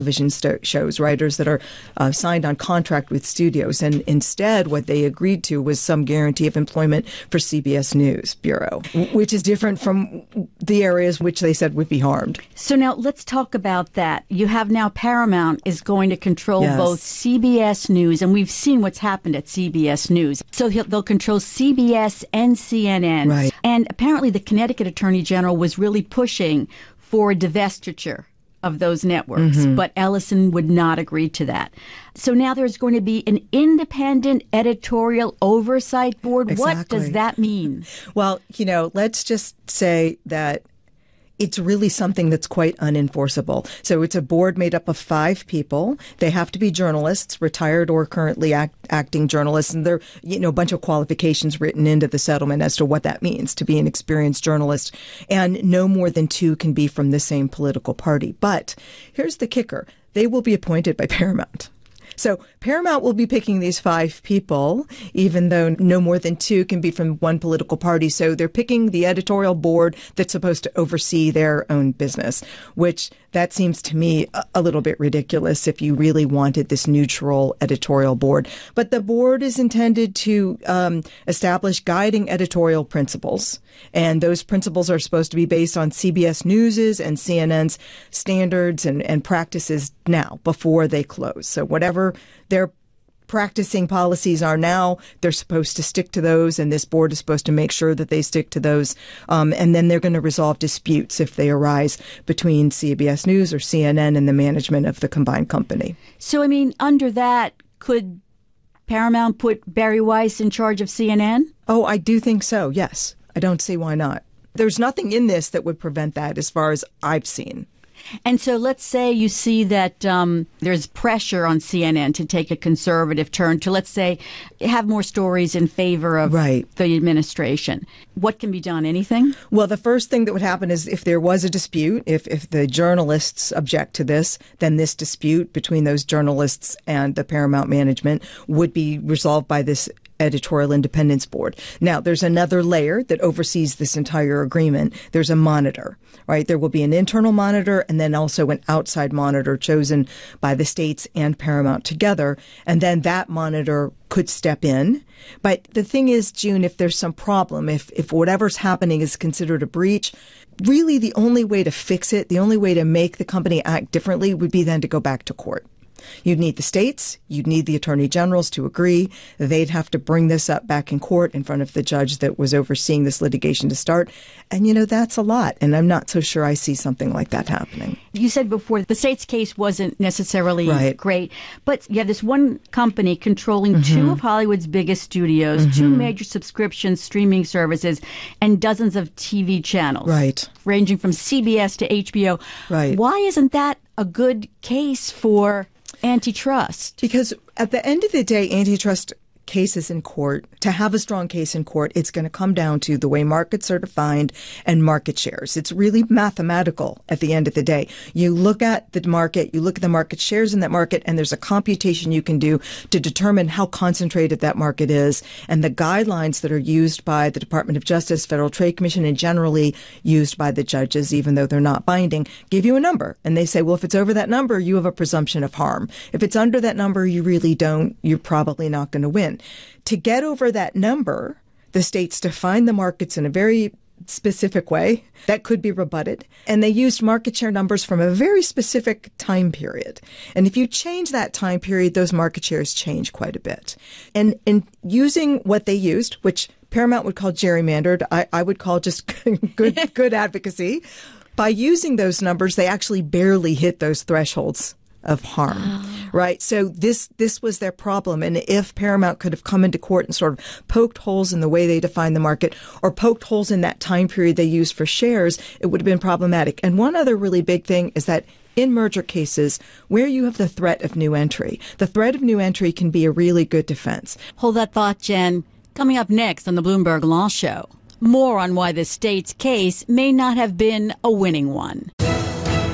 television shows, writers that are signed on contract with studios. And instead, what they agreed to was some guarantee of employment for CBS News Bureau, which is different from the areas which they said would be harmed. So now let's talk about that. You have now Paramount is going to control both CBS News, and we've seen what's happened at CBS News. So they'll control CBS and CNN. Right. And apparently the Connecticut Attorney General was really pushing for divestiture of those networks, but Ellison would not agree to that. So now there's going to be an independent editorial oversight board. Exactly. What does that mean? Well, let's just say that it's really something that's quite unenforceable. So it's a board made up of 5 people. They have to be journalists, retired or currently acting journalists. And there are, a bunch of qualifications written into the settlement as to what that means to be an experienced journalist. And no more than 2 can be from the same political party. But here's the kicker. They will be appointed by Paramount. So Paramount will be picking these 5 people, even though no more than 2 can be from one political party. So they're picking the editorial board that's supposed to oversee their own business, which that seems to me a little bit ridiculous if you really wanted this neutral editorial board. But the board is intended to establish guiding editorial principles. And those principles are supposed to be based on CBS News's and CNN's standards and practices now before they close. So whatever their practicing policies are now, they're supposed to stick to those, and this board is supposed to make sure that they stick to those. And then they're going to resolve disputes if they arise between CBS News or CNN and the management of the combined company. So, under that, could Paramount put Barry Weiss in charge of CNN? Oh, I do think so, yes. I don't see why not. There's nothing in this that would prevent that as far as I've seen. And so let's say you see that there's pressure on CNN to take a conservative turn, to, let's say, have more stories in favor of the administration. What can be done? Anything? Well, the first thing that would happen is if there was a dispute, if the journalists object to this, then this dispute between those journalists and the Paramount management would be resolved by this editorial independence board. Now, there's another layer that oversees this entire agreement. There's a monitor, right? There will be an internal monitor and then also an outside monitor chosen by the states and Paramount together. And then that monitor could step in. But the thing is, June, if there's some problem, if whatever's happening is considered a breach, really the only way to fix it, the only way to make the company act differently would be then to go back to court. You'd need the states, you'd need the attorney generals to agree. They'd have to bring this up back in court in front of the judge that was overseeing this litigation to start. And, that's a lot. And I'm not so sure I see something like that happening. You said before the state's case wasn't necessarily great, but you have this one company controlling 2 of Hollywood's biggest studios, 2 major subscription streaming services, and dozens of TV channels. Right. Ranging from CBS to HBO. Right. Why isn't that a good case for antitrust? Because at the end of the day, antitrust cases in court, to have a strong case in court, it's going to come down to the way markets are defined and market shares. It's really mathematical at the end of the day. You look at the market, you look at the market shares in that market, and there's a computation you can do to determine how concentrated that market is. And the guidelines that are used by the Department of Justice, Federal Trade Commission, and generally used by the judges, even though they're not binding, give you a number. And they say, well, if it's over that number, you have a presumption of harm. If it's under that number, you really don't. You're probably not going to win. To get over that number, the states define the markets in a very specific way that could be rebutted. And they used market share numbers from a very specific time period. And if you change that time period, those market shares change quite a bit. And in using what they used, which Paramount would call gerrymandered, I would call just good advocacy. By using those numbers, they actually barely hit those thresholds of harm, right? So this was their problem. And if Paramount could have come into court and sort of poked holes in the way they define the market or poked holes in that time period they used for shares, it would have been problematic. And one other really big thing is that in merger cases where you have the threat of new entry, the threat of new entry can be a really good defense. Hold that thought, Jen. Coming up next on the Bloomberg Law Show, more on why the state's case may not have been a winning one.